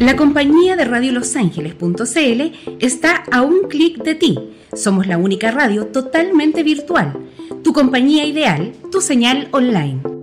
La compañía de Radio Los Ángeles.cl está a un clic de ti. Somos la única radio totalmente virtual. Tu compañía ideal, tu señal online.